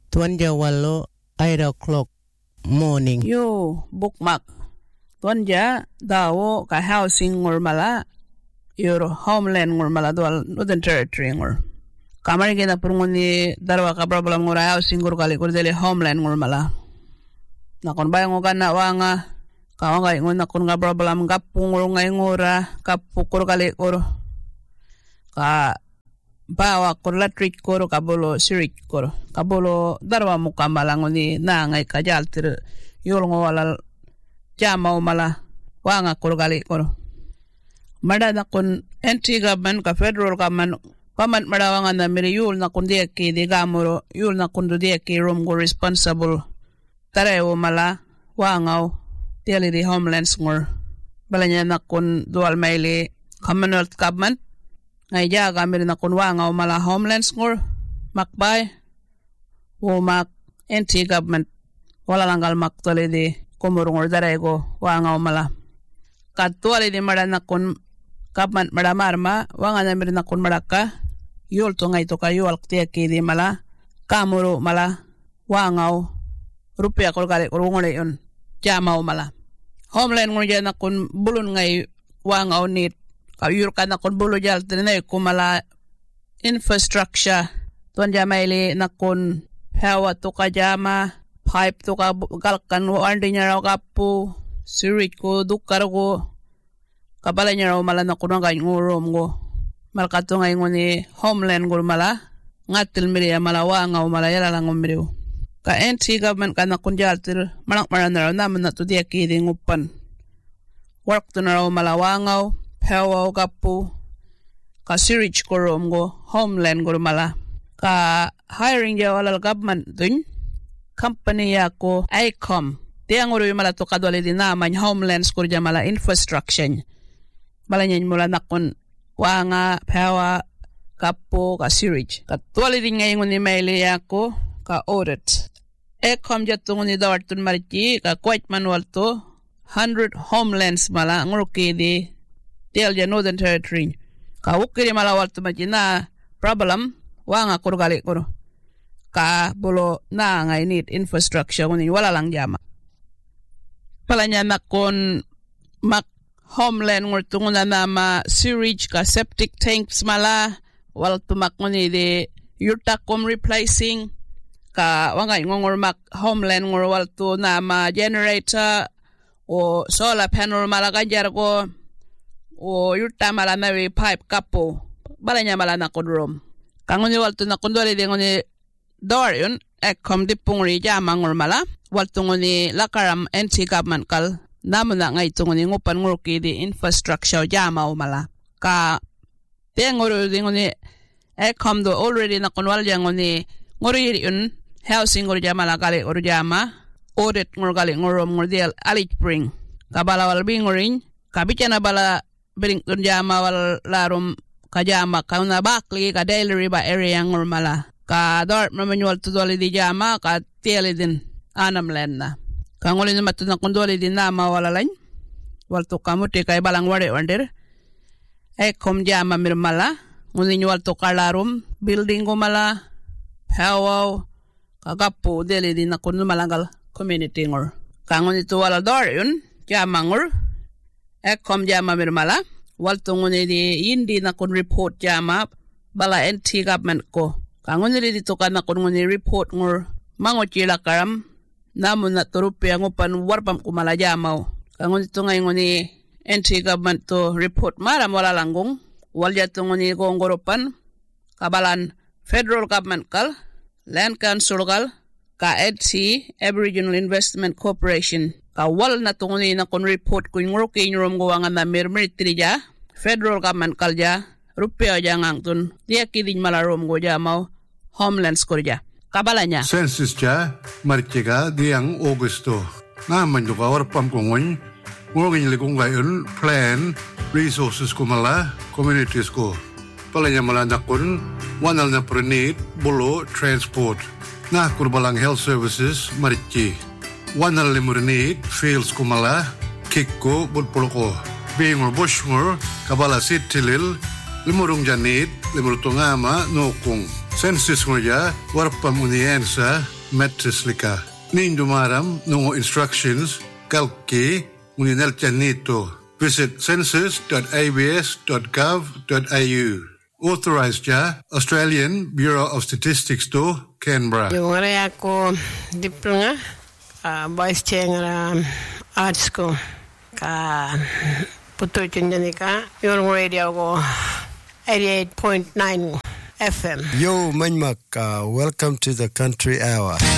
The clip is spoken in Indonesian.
Tuan Jawalo 8 o'clock morning. Yo, bookmark. Tuan ja dawo ka housing ngor mala your homeland ngor mala dual Northern Territory ngor. Kamari gina purungoni darwa ka problem ngor housing ngor kali kur dele homeland ngor mala. Nakon bayang ngo kana wanga kawanga ingon nakon ka problem kapung ngor ngai ngora kapukur kali kur ka bawa kur latrik kur kabolo sirik kur kabolo darwa mukambala ngoni na ngai kajal tir yol ngo wala jama mala wanga kur kali kur mada nakon anti government ka federal government paman mada wanga na miri yul nakon dia ki di gamuro yul nakon do dia ki room go responsible tarewo mala wanga tiali di homelands ngor balanya nakon dual maili commonwealth government ngai jaga miri nakon wanga mala homelands ngor makbay wo mak anti government wala langgal mak tole di komurungor darego wanga mala katwali di mada nakon government mada marma wanga na miri nakon madaka yul to ngai to ka yul tiaki di mala kamuro mala wanga rupiah kol kali ngore yon jama mala homeland ngor ja nakon bulun ngai wanga nit kayur kana kon bulu jal tene ko mala infrastructure tuan jamaili nakon hawa to ka jama pipe to ka galkan andi nyaraw kapu sirit ko dukar ko kabala nyaraw mala nakon nga ngurom go malkato nga ngoni homeland gol mala ngatil miri mala wanga mala yala lang miri ka anti government kana kon jal tir manak marana naman na to dia ki ngupan work to naraw mala wanga Hawa kapu ka sirich korom go homeland go mala ka hiring ja walal government dun company ya ko ICOM tiang uro mala to kadwali din naman homelands ko ja mala infrastructure mala nyen mula nakon wanga hawa kapu ka sirich katwali din ngayon ni maili ya ko ka audit ICOM ja tungo ni dawartun mariki ka quite manual to 100 homelands mala nguruki di Tialja Northern Territory. Ka ukiri malawal tumajina problem wanga kurgali kuro. Ka bulo na ngai need infrastructure kunin wala lang jama. Palanya nakon mak homeland ngurtungo na nama sewage ka septic tanks mala wal tumak ngoni de yurtakom replacing ka wanga ngongor mak homeland ngur wal tu nama generator o solar panel mala kajar ko o yurta mala nawi pipe kapo balanya mala na kodrom kangoni waltu na kondole de ngoni dorion ekom dipungri jama ngor mala waltu ngoni lakaram anti government kal namuna ngai tungoni ngupan ngurki di infrastructure jama o mala ka tengoro de ngoni ekom do already na konwal jangoni ngori yun housing ngor jama la kale or jama audit ngor kale ngorom ngor dial alit bring kabala wal bingorin kabichana bala bring tun jama wal larum kajama kauna bakli ka daily riba area ngor mala ka dort manual to doli di jama ka tieli din anam lenna ka ngoli na matuna kondoli din nama wala lain wal to kamuti kay balang wari wandir kom jama mir mala ngoni wal to kalarum building ko mala hawaw kagapo deli din nakon malangal community ngor ka ngoni to wala dor yun jama ngor kom jama mir mala walto ngone di indi na kon report jama bala anti government ko kangone di to kana kon ngone report ngor mango chila karam namun na turupi ang upan warpam kumala jama kangone to ngay ngone anti government to report maram wala langgong walya to ngone gongoropan kabalan federal government kal land council kal ka EDC Aboriginal Investment Corporation kawal na tunguni na kon report ko yung roki yung guwangan na mirmitri ja federal government kalja rupiah jangang tun dia kidin malarom go ja mau homelands ko ja kabalanya census ja marchega diang Augusto na man juga warpam kongon ngogin lekong gayon plan resources ko mala communities ko palanya mala nakon wanal na prenit bolo transport na kurbalang health services marchi wanal limurnit fields kumala kikko budpoloko bingor boshngor kabala sitilil limurung janit limurutungama nokung census ngoja warpam uniensa Metrislika. Nindumaram no instructions kalki uninel chanito. Visit census.abs.gov.au. Authorized ya Australian Bureau of Statistics to Canberra. Yung area ko diploma vice chair ng arts ko ka putoy tinyan ka yung radio ko 88.9 FM. Yo, Manmak, welcome to the Country Hour.